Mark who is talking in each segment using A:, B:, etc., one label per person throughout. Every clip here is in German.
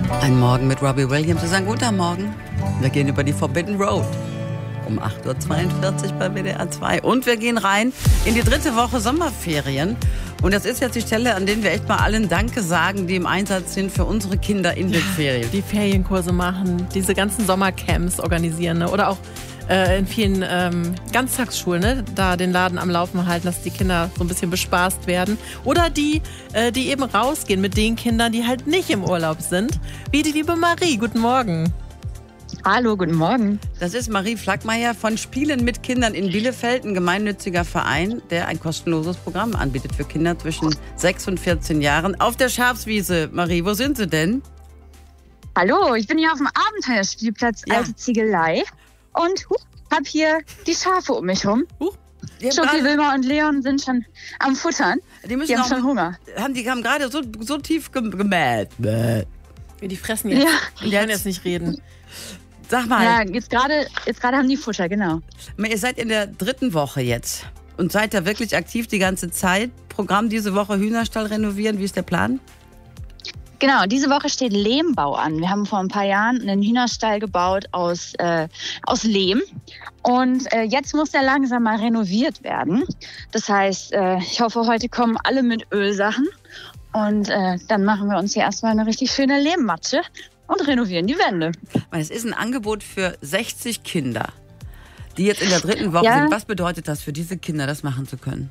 A: Ein Morgen mit Robbie Williams. Wir sagen guten Morgen. Wir gehen über die Forbidden Road um 8.42 Uhr bei WDR 2. Und wir gehen rein in die 3. Woche Sommerferien. Und das ist jetzt die Stelle, an der wir echt mal allen Danke sagen, die im Einsatz sind für unsere Kinder in den Ferien.
B: Die Ferienkurse machen, diese ganzen Sommercamps organisieren, ne? Oder auch in vielen Ganztagsschulen, ne? Da den Laden am Laufen halten, dass die Kinder so ein bisschen bespaßt werden. Oder die eben rausgehen mit den Kindern, die halt nicht im Urlaub sind. Wie die liebe Marie. Guten Morgen.
C: Hallo, guten Morgen.
A: Das ist Marie Flackmeier von Spielen mit Kindern in Bielefeld, ein gemeinnütziger Verein, der ein kostenloses Programm anbietet für Kinder zwischen 6 und 14 Jahren. Auf der Schafswiese, Marie, wo sind Sie denn?
C: Hallo, ich bin hier auf dem Abenteuerspielplatz Alte Ziegelei und habe hier die Schafe um mich rum. Schoki, Wilma und Leon sind schon am Futtern. Die haben schon Hunger.
A: Die haben gerade so tief gemäht.
B: Die fressen jetzt. Ja. Die können jetzt nicht reden.
A: Sag mal.
C: Ja, jetzt gerade haben die Futter, genau.
A: Ihr seid in der 3. Woche jetzt und seid da wirklich aktiv die ganze Zeit. Programm diese Woche Hühnerstall renovieren. Wie ist der Plan?
C: Genau, diese Woche steht Lehmbau an. Wir haben vor ein paar Jahren einen Hühnerstall gebaut aus Lehm. Und jetzt muss der langsam mal renoviert werden. Das heißt, ich hoffe, heute kommen alle mit Ölsachen. Und dann machen wir uns hier erstmal eine richtig schöne Lehmmatsche und renovieren die Wände.
A: Es ist ein Angebot für 60 Kinder, die jetzt in der 3. Woche sind. Was bedeutet das für diese Kinder, das machen zu können?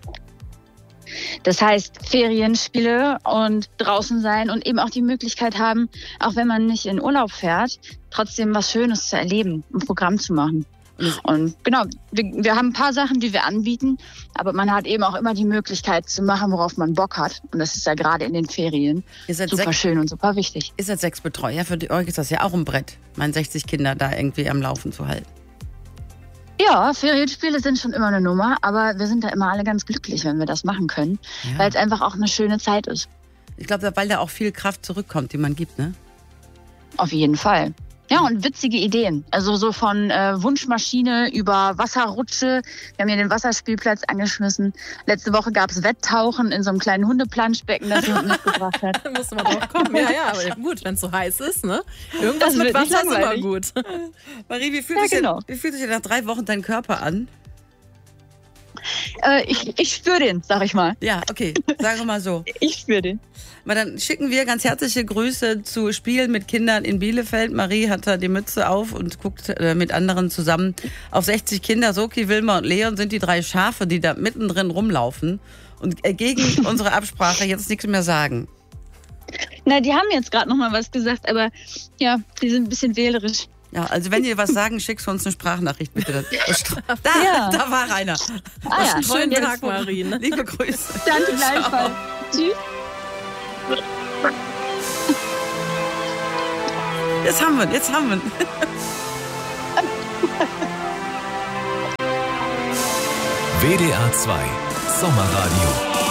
C: Das heißt, Ferienspiele und draußen sein und eben auch die Möglichkeit haben, auch wenn man nicht in Urlaub fährt, trotzdem was Schönes zu erleben, ein Programm zu machen. Und genau, wir haben ein paar Sachen, die wir anbieten, aber man hat eben auch immer die Möglichkeit zu machen, worauf man Bock hat. Und das ist ja gerade in den Ferien super schön und super wichtig.
A: Ihr seid 6 Betreuer, für euch ist das ja auch ein Brett, 60 Kinder da irgendwie am Laufen zu halten.
C: Ja, Ferienspiele sind schon immer eine Nummer, aber wir sind da immer alle ganz glücklich, wenn wir das machen können, weil es einfach auch eine schöne Zeit ist.
A: Ich glaube, weil da auch viel Kraft zurückkommt, die man gibt, ne?
C: Auf jeden Fall. Ja, und witzige Ideen. Also so von Wunschmaschine über Wasserrutsche. Wir haben hier den Wasserspielplatz angeschmissen. Letzte Woche gab es Wetttauchen in so einem kleinen Hundeplanschbecken, das jemand mitgebracht hat.
B: Da musste man drauf kommen. Ja, aber gut, wenn es so heiß ist, ne? Irgendwas mit Wasser ist immer gut.
A: Marie, wie fühlt sich denn nach 3 Wochen dein Körper an?
C: Ich spüre den, sag ich mal.
A: Ja, okay, sagen wir mal so.
C: Ich spüre den.
A: Dann schicken wir ganz herzliche Grüße zu Spielen mit Kindern in Bielefeld. Marie hat da die Mütze auf und guckt mit anderen zusammen auf 60 Kinder. Soki, Wilma und Leon sind die 3 Schafe, die da mittendrin rumlaufen und gegen unsere Absprache jetzt nichts mehr sagen.
C: Na, die haben jetzt gerade noch mal was gesagt, aber ja, die sind ein bisschen wählerisch.
A: Ja, also wenn die was sagen, schickst du uns eine Sprachnachricht bitte. Da war einer.
B: Schönen Tag, Marie. Ne?
A: Liebe Grüße.
C: Danke gleichfalls. Tschüss.
A: Jetzt haben wir.
D: WDR 2 Sommerradio.